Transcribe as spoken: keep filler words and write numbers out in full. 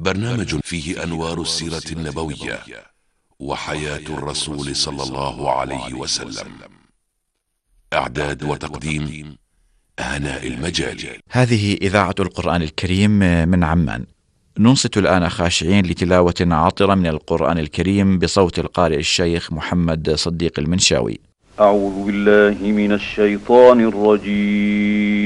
برنامج فيه أنوار السيرة النبوية وحياة الرسول صلى الله عليه وسلم. إعداد وتقديم هناء المجالي. هذه إذاعة القرآن الكريم من عمان. ننصت الآن خاشعين لتلاوة عاطرة من القرآن الكريم بصوت القارئ الشيخ محمد صديق المنشاوي. أعوذ بالله من الشيطان الرجيم.